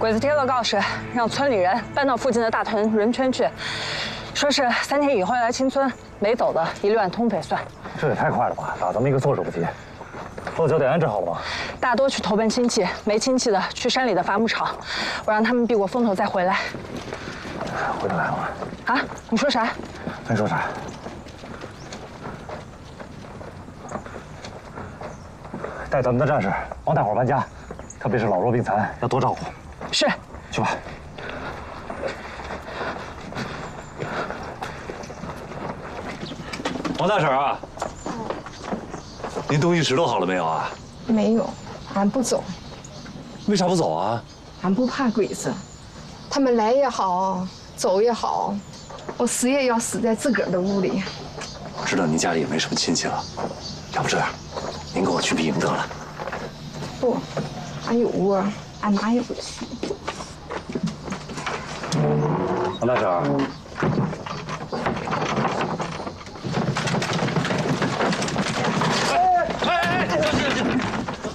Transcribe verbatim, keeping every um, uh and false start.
鬼子贴了告示，让村里人搬到附近的大屯人圈去，说是三天以后来清村，没走的一律按通赔算。 这也太快了吧！打这么一个措手不及。落脚点安置好了吗？ 大多去投奔亲戚，没亲戚的去山里的伐木场。我让他们避过风头再回来。 回得来吗？ 啊？你说啥？ 没说啥。带咱们的战士帮大伙搬家，特别是老弱病残要多照顾。 是。 去吧。王大婶啊，您东西石头好了没有啊？ 没有，俺不走。 为啥不走啊？ 俺不怕鬼子，他们来也好，走也好，我死也要死在自个儿的屋里。 我知道您家里也没什么亲戚了，要不这样，您跟我去避营得了。 不，俺有窝，俺哪也不去。 王大婶。